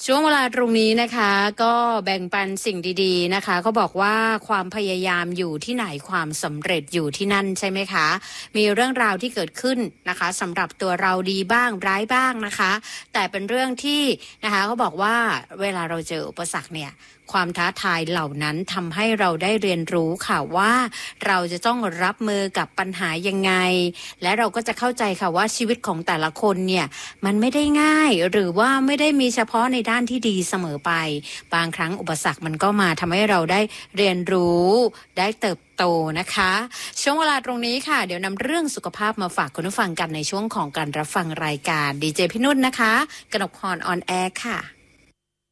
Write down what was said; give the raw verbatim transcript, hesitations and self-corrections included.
ช่วงเวลาตรงนี้นะคะก็แบ่งปันสิ่งดีๆนะคะเขาบอกว่าความพยายามอยู่ที่ไหนความสำเร็จอยู่ที่นั่นใช่ไหมคะมีเรื่องราวที่เกิดขึ้นนะคะสำหรับตัวเราดีบ้างร้ายบ้างนะคะแต่เป็นเรื่องที่นะคะเขาบอกว่าเวลาเราเจออุปสรรคเนี่ยความท้าทายเหล่านั้นทำให้เราได้เรียนรู้ค่ะว่าเราจะต้องรับมือกับปัญหายังไงและเราก็จะเข้าใจค่ะว่าชีวิตของแต่ละคนเนี่ยมันไม่ได้ง่ายหรือว่าไม่ได้มีเฉพาะในด้านที่ดีเสมอไปบางครั้งอุปสรรคมันก็มาทำให้เราได้เรียนรู้ได้เติบโตนะคะช่วงเวลาตรงนี้ค่ะเดี๋ยวนำเรื่องสุขภาพมาฝากคุณผู้ฟังกันในช่วงของการรับฟังรายการดีเจพี่นุ่นนะคะกนกพรออนแอร์ค่ะ